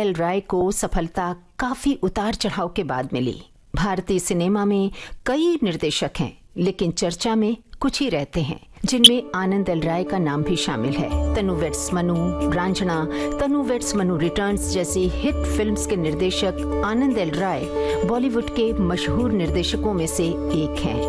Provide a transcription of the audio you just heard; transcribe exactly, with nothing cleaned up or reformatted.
L राय को सफलता काफी उतार चढ़ाव के बाद मिली। भारतीय सिनेमा में कई निर्देशक हैं, लेकिन चर्चा में कुछ ही रहते हैं, जिनमें आनंद एल राय का नाम भी शामिल है। तनु वेड्स मनु, रांझना, तनु वेड्स मनु रिटर्न्स जैसी हिट फिल्म्स के निर्देशक आनंद एल राय बॉलीवुड के मशहूर निर्देशकों में से एक हैं।